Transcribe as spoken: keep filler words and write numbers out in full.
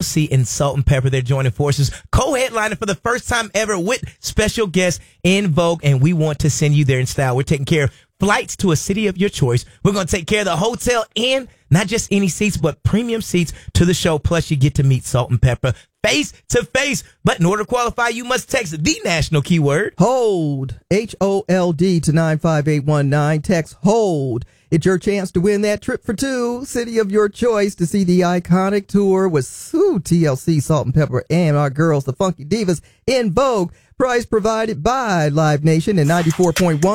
C and Salt and Pepper. They're joining forces, co-headlining for the first time ever with special guests En Vogue, and we want to send you there in style. We're taking care of flights to a city of your choice. We're going to take care of the hotel and not just any seats, but premium seats to the show. Plus, you get to meet Salt and Pepper face to face. But in order to qualify, you must text the national keyword HOLD, H O L D, to nine five eight one nine. Text HOLD. It's your chance to win that trip for two, city of your choice, to see the iconic tour with Sue, T L C, Salt and Pepper, and our girls, the Funky Divas, En Vogue. Prize provided by Live Nation and ninety-four point one.